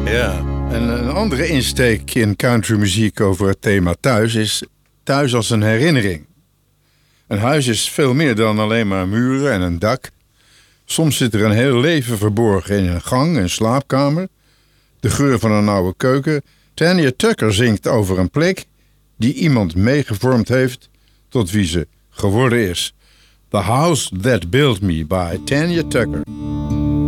Ja, en een andere insteek in countrymuziek over het thema thuis is thuis als een herinnering. Een huis is veel meer dan alleen maar muren en een dak. Soms zit er een heel leven verborgen in een gang, een slaapkamer, de geur van een oude keuken. Tanya Tucker zingt over een plek die iemand meegevormd heeft tot wie ze geworden is. The House That Built Me by Tanya Tucker.